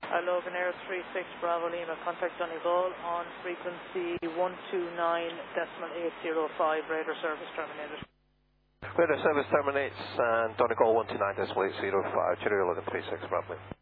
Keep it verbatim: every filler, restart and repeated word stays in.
Uh, Logan Air three six Bravo Lima, contact Donegal on frequency one two nine point eight zero five, radar service terminated. Radar service terminates and Donegal one two nine point eight zero five, Cheerio Logan three six Bravo Lima.